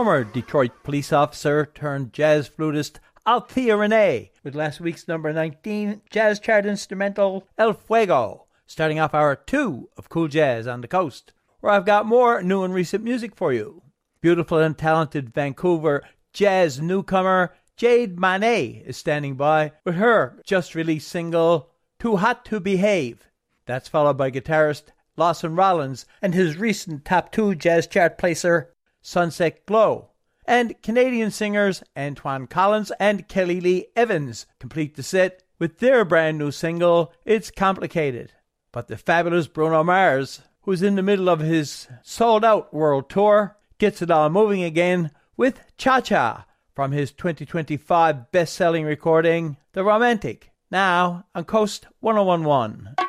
former Detroit police officer turned jazz flutist Althea Renee with last week's number 19 jazz chart instrumental El Fuego, starting off hour 2 of Cool Jazz on the Coast, where I've got more new and recent music for you. Beautiful and talented Vancouver jazz newcomer Jade Manet is standing by with her just-released single, Too Hot to Behave. That's followed by guitarist Lawson Rollins and his recent top 2 jazz chart placer, Sunset Glow. And Canadian singers Antoine Collins and Kelly Lee Evans complete the set with their brand new single, It's Complicated. But the fabulous Bruno Mars, who's in the middle of his sold-out world tour, gets it all moving again with Cha-Cha from his 2025 best-selling recording, The Romantic, now on Coast 1011.